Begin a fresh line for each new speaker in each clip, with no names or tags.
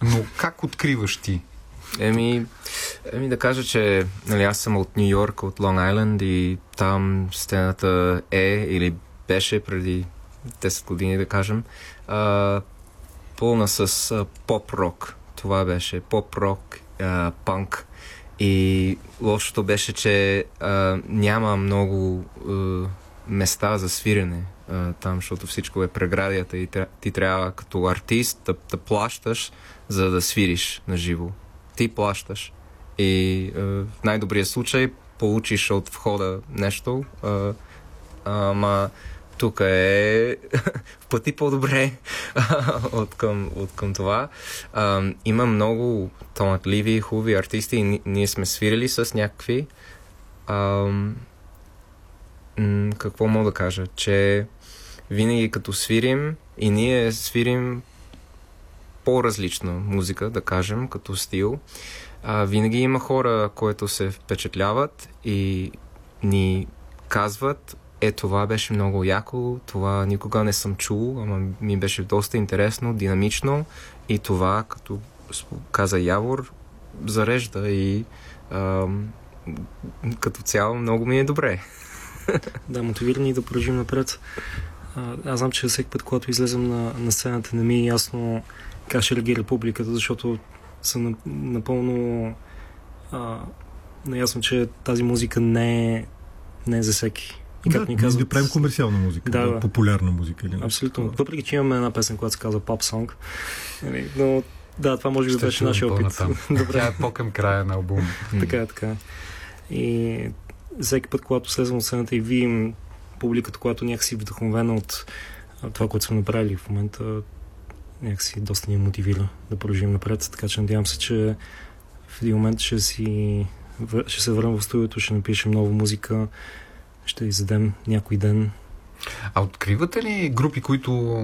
Но как откриваш ти?
Еми да кажа, че аз съм от Ню Йорк, от Лонг Айленд и там сцената или беше преди 10 години, да кажем, пълна с поп-рок. Това беше поп-рок, панк. И лошото беше, че няма много места за свирене там, защото всичко е преградията и ти трябва като артист да плащаш, за да свириш на живо. Ти плащаш и в най-добрия случай получиш от входа нещо, ама тук е в пъти по-добре от към това. Има много талантливи, хубави артисти и ние сме свирили с някакви. Какво мога да кажа? Че винаги като свирим и ние свирим по-различна музика, да кажем, като стил. Винаги има хора, които се впечатляват и ни казват: това беше много яко, това никога не съм чул, ама ми беше доста интересно, динамично и това, като каза Явор, зарежда и като цяло много ми е добре.
Да, мотивирани да продължим напред. Аз знам, че всеки път, когато излезем на сцената, не ми е ясно как ще реагира публиката, защото съм напълно наясно, че тази музика не е за всеки. И как ни казват,
да правим комерциална музика,
да,
популярна музика. Или
абсолютно. Въпреки, че имаме една песен, която се казва Pop Song. Но да, това може би беше нашия опит.
Тя е по-към края на албума.
Така. И всеки път, когато слезем от сцената и видим публиката, която някакси вдъхновена от това, което сме направили в момента, някакси доста ни мотивира да продължим напред. Така че надявам се, че в един момент ще се върнем в студиото, ще напишем нова музика, ще издадем някой ден.
А откривате ли групи, които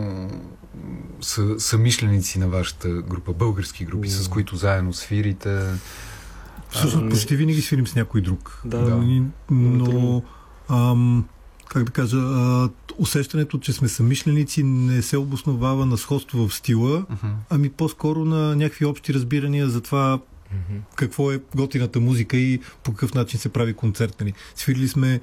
са съмишленици на вашата група, български групи, с които заедно свирите?
Всъщност почти винаги свирим с някой друг.
Да.
Но как да кажа, усещането, че сме съмишленици, не се обосновава на сходство в стила, ами по-скоро на някакви общи разбирания за това какво е готината музика и по какъв начин се прави концерт. Свирили сме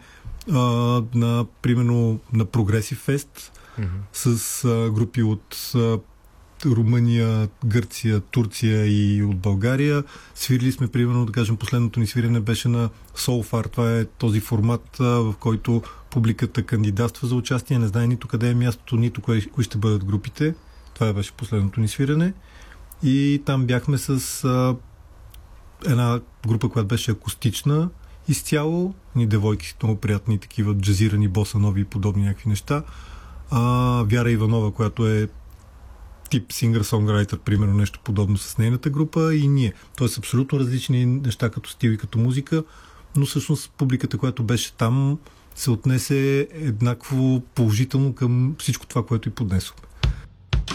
примерно на Прогресив Фест с групи от Румъния, Гърция, Турция и от България. Свирили сме, примерно, да кажем, последното ни свирене беше на Soulfar. Това е този формат, в който публиката кандидатства за участие. Не знае нито къде е мястото, нито кои ще бъдат групите. Това беше последното ни свирене. И там бяхме с една група, която беше акустична изцяло. Ни девойки много приятни, такива джазирани, босанови и подобни някакви неща. Вяра Иванова, която е тип сингър-сонграйтер, примерно нещо подобно с нейната група и ние. Тоест абсолютно различни неща като стил и като музика, но всъщност публиката, която беше там, се отнесе еднакво положително към всичко това, което и поднесохме.